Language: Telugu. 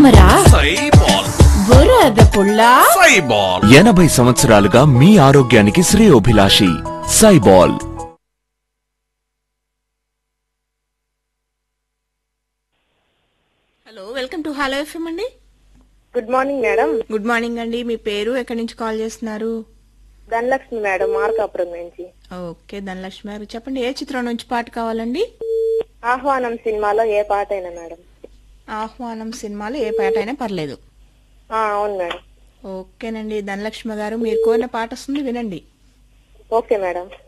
తామరా సైబాల్ బురద పుల్ల సైబాల్ 80 సంవత్సరాలుగా మీ ఆరోగ్యానికి శ్రేయోభిలాషి సైబాల్. Hello, welcome to hello FM అండి. Good morning madam. Good morning అండి. మీ పేరు, ఎక్కడి నుంచి కాల్ చేస్తున్నారు? ధనలక్ష్మి మేడం, మార్కాపురం నుంచి. ఓకే ధనలక్ష్మి గారు, చెప్పండి ఏ చిత్రం నుంచి పాట కావాలండి? ఆహ్వానం సినిమాలో ఏ పాట అయినా మేడం. ఆహ్వానం సినిమాలో ఏ పాట అయినా పర్లేదు. అవును మేడం. ఓకేనండి ధనలక్ష్మి గారు, మీరు కోరిన పాట వస్తుంది, వినండి. Okay madam.